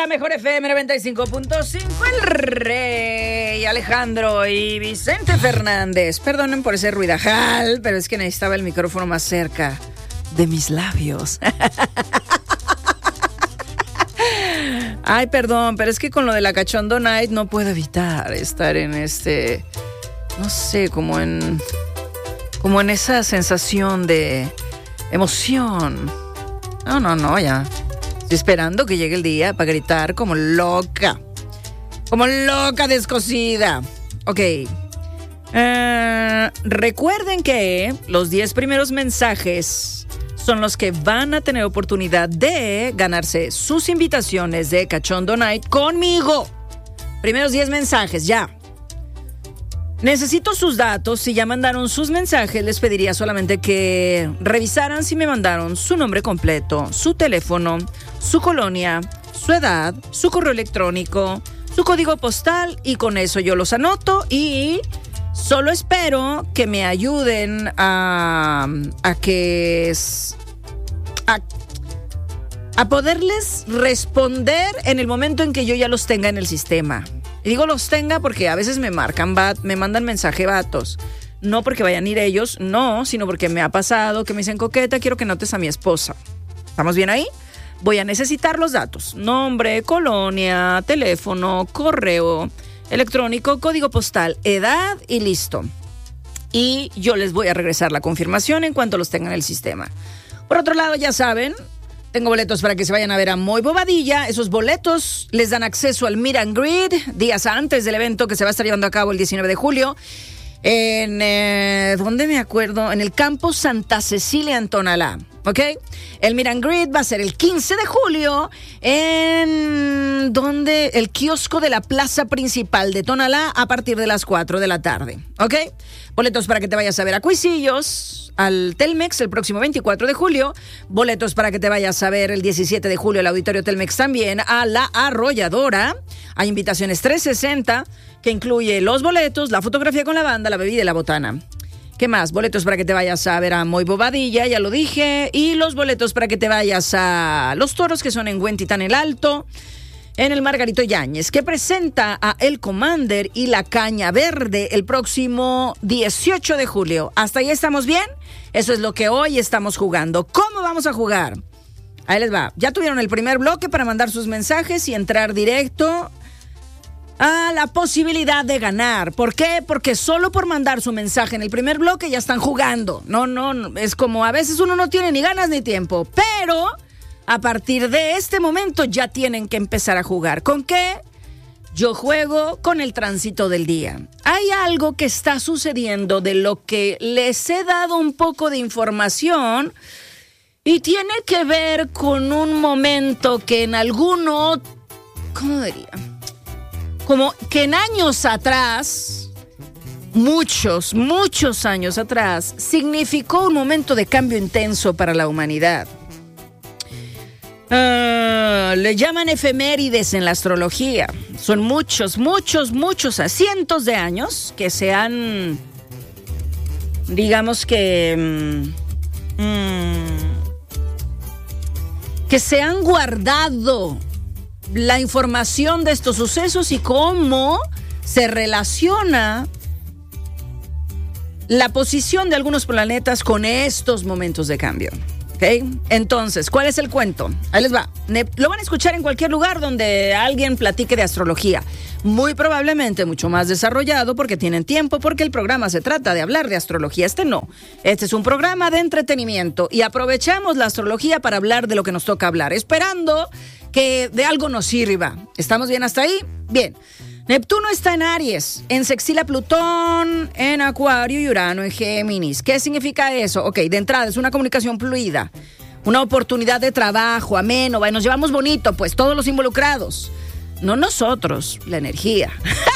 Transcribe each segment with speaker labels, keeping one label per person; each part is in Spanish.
Speaker 1: la mejor FM 95.5, el Rey Alejandro y Vicente Fernández. Perdonen por ese ruidajal, pero es que necesitaba el micrófono más cerca de mis labios. Ay, perdón, pero es que con lo de la Cachondo Night no puedo evitar estar en no sé, como en esa sensación de emoción. No, ya. Estoy esperando que llegue el día para gritar como loca descosida. Ok. Recuerden que los 10 primeros mensajes son los que van a tener oportunidad de ganarse sus invitaciones de Cachondo Night conmigo. Primeros 10 mensajes, ya. Necesito sus datos. Si ya mandaron sus mensajes, les pediría solamente que revisaran si me mandaron su nombre completo, su teléfono, su colonia, su edad, su correo electrónico, su código postal, y con eso yo los anoto y solo espero que me ayuden a poderles responder en el momento en que yo ya los tenga en el sistema. Y digo los tenga porque a veces me mandan mensaje vatos. No porque vayan a ir ellos, no, sino porque me ha pasado que me dicen, Coqueta, quiero que notes a mi esposa. ¿Estamos bien ahí? Voy a necesitar los datos. Nombre, colonia, teléfono, correo electrónico, código postal, edad y listo. Y yo les voy a regresar la confirmación en cuanto los tenga en el sistema. Por otro lado, ya saben, tengo boletos para que se vayan a ver a Moy Bobadilla. Esos boletos les dan acceso al Meet and Greet días antes del evento que se va a estar llevando a cabo el 19 de julio. ¿Dónde me acuerdo? En el campo Santa Cecilia en Tonalá. ¿Ok? El Meet and Greet va a ser el 15 de julio en el kiosco de la plaza principal de Tonalá a partir de las 4 de la tarde. ¿Ok? Boletos para que te vayas a ver a Cuisillos, al Telmex el próximo 24 de julio. Boletos para que te vayas a ver el 17 de julio al Auditorio Telmex también, a La Arrolladora. Hay invitaciones 360 que incluye los boletos, la fotografía con la banda, la bebida y la botana. ¿Qué más? Boletos para que te vayas a ver a Moy Bobadilla, ya lo dije. Y los boletos para que te vayas a Los Toros, que son en Huentitán el Alto, en el Margarito Yáñez, que presenta a El Commander y La Caña Verde el próximo 18 de julio. ¿Hasta ahí estamos bien? Eso es lo que hoy estamos jugando. ¿Cómo vamos a jugar? Ahí les va. Ya tuvieron el primer bloque para mandar sus mensajes y entrar directo a la posibilidad de ganar. ¿Por qué? Porque solo por mandar su mensaje en el primer bloque ya están jugando. No, es como a veces uno no tiene ni ganas ni tiempo, pero a partir de este momento ya tienen que empezar a jugar. ¿Con qué? Yo juego con el tránsito del día. Hay algo que está sucediendo de lo que les he dado un poco de información y tiene que ver con un momento que en alguno, ¿cómo diría? Como que en años atrás, muchos años atrás, significó un momento de cambio intenso para la humanidad. Le llaman efemérides en la astrología. Son muchos, cientos de años que se han, digamos que se han guardado la información de estos sucesos y cómo se relaciona la posición de algunos planetas con estos momentos de cambio. ¿Ok? Entonces, ¿cuál es el cuento? Ahí les va. Lo van a escuchar en cualquier lugar donde alguien platique de astrología. Muy probablemente mucho más desarrollado porque tienen tiempo, porque el programa se trata de hablar de astrología. Este no. Este es un programa de entretenimiento y aprovechamos la astrología para hablar de lo que nos toca hablar, esperando que de algo nos sirva. ¿Estamos bien hasta ahí? Bien. Neptuno está en Aries, en sextil a Plutón, en Acuario y Urano en Géminis. ¿Qué significa eso? Ok, de entrada es una comunicación fluida, una oportunidad de trabajo ameno, nos llevamos bonito, pues todos los involucrados. No nosotros, la energía.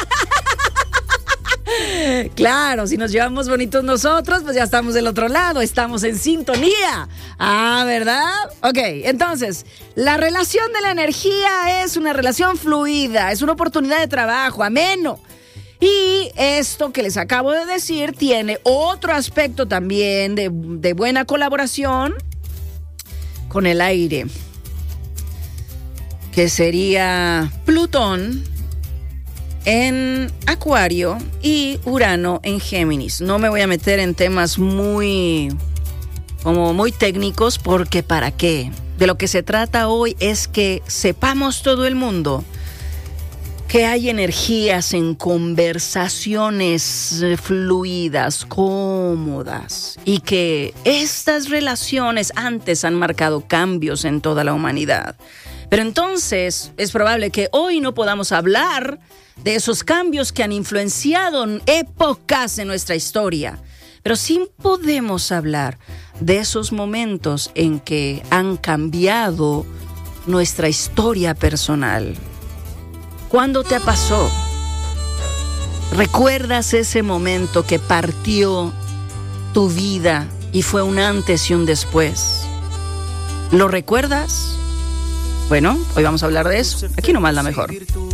Speaker 1: Claro, si nos llevamos bonitos nosotros, pues ya estamos del otro lado, estamos en sintonía. Ah, ¿verdad? Ok, entonces, la relación de la energía es una relación fluida, es una oportunidad de trabajo ameno. Y esto que les acabo de decir tiene otro aspecto también de buena colaboración con el aire. que sería Plutón en Acuario y Urano en Géminis. No me voy a meter en temas muy técnicos, porque ¿para qué? De lo que se trata hoy es que sepamos todo el mundo que hay energías en conversaciones fluidas, cómodas, y que estas relaciones antes han marcado cambios en toda la humanidad. Pero entonces es probable que hoy no podamos hablar de esos cambios que han influenciado épocas de nuestra historia, pero sí podemos hablar de esos momentos en que han cambiado nuestra historia personal. ¿Cuándo te pasó? ¿Recuerdas ese momento que partió tu vida y fue un antes y un después? ¿Lo recuerdas? Bueno, hoy vamos a hablar de eso. Aquí nomás la mejor.